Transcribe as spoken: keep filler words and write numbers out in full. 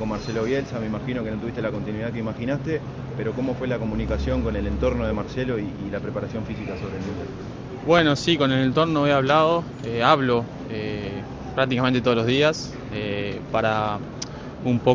con Marcelo Bielsa, me imagino que no tuviste la continuidad que imaginaste, pero ¿cómo fue la comunicación con el entorno de Marcelo y, y la preparación física sobre el Inter? Bueno, sí, con el entorno he hablado, eh, hablo eh, prácticamente todos los días eh, para un poco